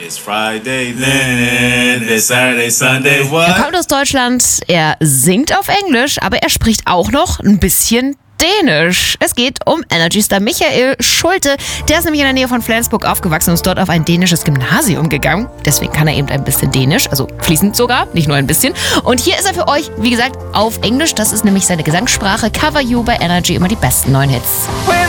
It's Friday, then it's Saturday, Sunday, what? Er kommt aus Deutschland, er singt auf Englisch, aber er spricht auch noch ein bisschen Dänisch. Es geht um Energy-Star Michael Schulte. Der ist nämlich in der Nähe von Flensburg aufgewachsen und ist dort auf ein dänisches Gymnasium gegangen. Deswegen kann er eben ein bisschen Dänisch, also fließend sogar, nicht nur ein bisschen. Und hier ist er für euch, wie gesagt, auf Englisch. Das ist nämlich seine Gesangssprache. Cover You bei Energy, immer die besten neuen Hits.